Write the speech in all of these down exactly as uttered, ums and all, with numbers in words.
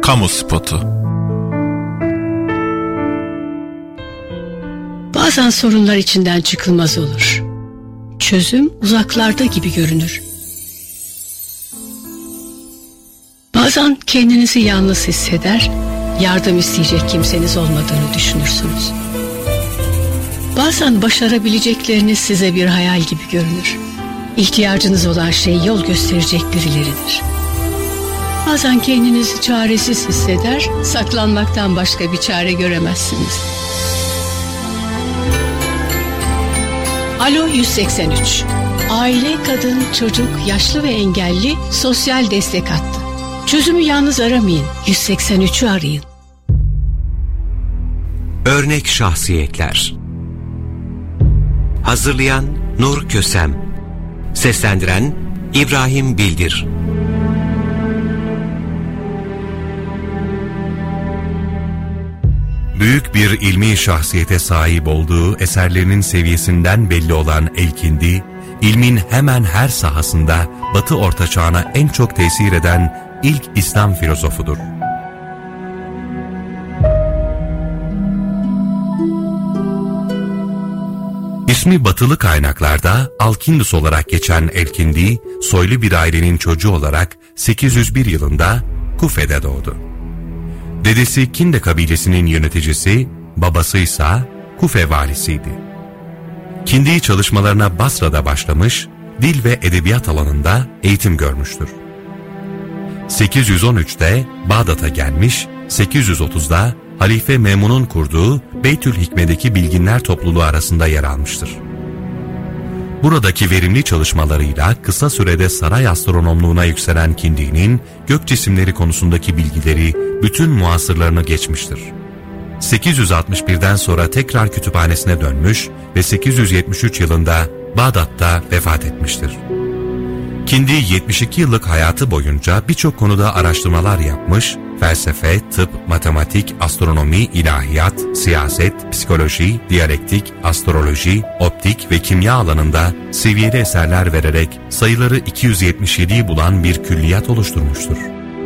Kamu spotu. Bazen sorunlar içinden çıkılmaz olur. Çözüm uzaklarda gibi görünür. Bazen kendinizi yalnız hisseder, yardım isteyecek kimseniz olmadığını düşünürsünüz. Bazen başarabilecekleriniz size bir hayal gibi görünür. İhtiyacınız olan şey yol gösterecek birileridir. Bazen kendinizi çaresiz hisseder, saklanmaktan başka bir çare göremezsiniz. Alo yüz seksen üç. Aile, kadın, çocuk, yaşlı ve engelli sosyal destek hattı. Çözümü yalnız aramayın, yüz seksen üçü arayın. Örnek şahsiyetler. Hazırlayan Nur Kösem. Seslendiren İbrahim Bildir. Büyük bir ilmi şahsiyete sahip olduğu eserlerinin seviyesinden belli olan El-Kindi, ilmin hemen her sahasında Batı Ortaçağına en çok tesir eden ilk İslam filozofudur. İsmi batılı kaynaklarda Alkindus olarak geçen El-Kindi, soylu bir ailenin çocuğu olarak sekiz yüz bir yılında Kufe'de doğdu. Dedesi Kinde kabilesinin yöneticisi, babası ise Kufe valisiydi. Kindi çalışmalarına Basra'da başlamış, dil ve edebiyat alanında eğitim görmüştür. sekiz yüz on üçte Bağdat'a gelmiş, sekiz yüz otuzda Halife Memun'un kurduğu Beytülhikme'deki bilginler topluluğu arasında yer almıştır. Buradaki verimli çalışmalarıyla kısa sürede saray astronomluğuna yükselen Kindi'nin gök cisimleri konusundaki bilgileri bütün muasırlarını geçmiştir. sekiz yüz altmış birden sonra tekrar kütüphanesine dönmüş ve sekiz yüz yetmiş üç yılında Bağdat'ta vefat etmiştir. Kindi yetmiş iki yıllık hayatı boyunca birçok konuda araştırmalar yapmış, felsefe, tıp, matematik, astronomi, ilahiyat, siyaset, psikoloji, diyalektik, astroloji, optik ve kimya alanında seviyeli eserler vererek sayıları iki yüz yetmiş yediyi bulan bir külliyat oluşturmuştur.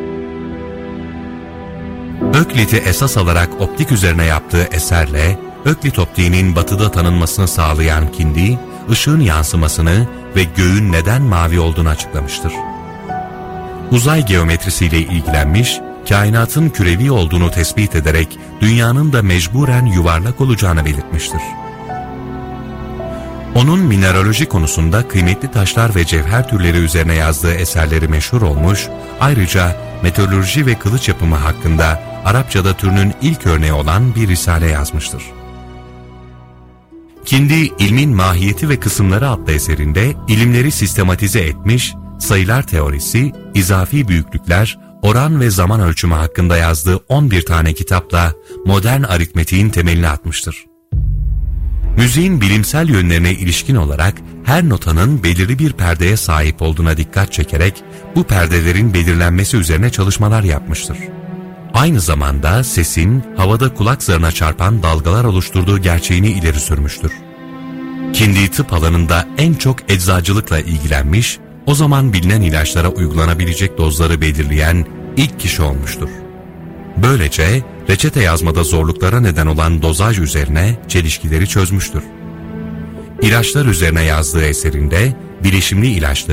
Öklit'i esas alarak optik üzerine yaptığı eserle, Öklit optiğinin batıda tanınmasını sağlayan Kindi, ışığın yansımasını ve göğün neden mavi olduğunu açıklamıştır. Uzay geometrisiyle ilgilenmiş, kainatın kürevi olduğunu tespit ederek dünyanın da mecburen yuvarlak olacağını belirtmiştir. Onun mineraloji konusunda kıymetli taşlar ve cevher türleri üzerine yazdığı eserleri meşhur olmuş, ayrıca meteoroloji ve kılıç yapımı hakkında Arapçada türünün ilk örneği olan bir risale yazmıştır. Kindi, İlmin Mahiyeti ve Kısımları adlı eserinde ilimleri sistematize etmiş, sayılar teorisi, izafi büyüklükler, oran ve zaman ölçümü hakkında yazdığı on bir tane kitapla modern aritmetiğin temelini atmıştır. Müziğin bilimsel yönlerine ilişkin olarak her notanın belirli bir perdeye sahip olduğuna dikkat çekerek bu perdelerin belirlenmesi üzerine çalışmalar yapmıştır. Aynı zamanda sesin havada kulak zarına çarpan dalgalar oluşturduğu gerçeğini ileri sürmüştür. Kindi tıp alanında en çok eczacılıkla ilgilenmiş, o zaman bilinen ilaçlara uygulanabilecek dozları belirleyen ilk kişi olmuştur. Böylece reçete yazmada zorluklara neden olan dozaj üzerine çelişkileri çözmüştür. İlaçlar üzerine yazdığı eserinde bileşimli ilaçları